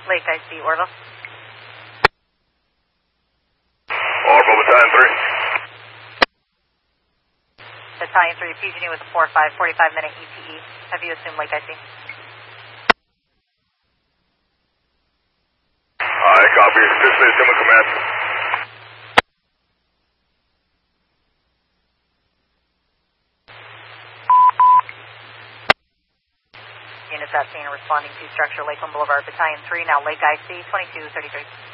Lake IC, Orville. Orville, Battalion 3. Battalion 3, PG&E with a 4-5, 45-minute ETE. Have you assumed Lake IC? I copy. Participate in command. Units at scene are responding to structure Lakeland Boulevard, Battalion 3, now Lake IC, 2233.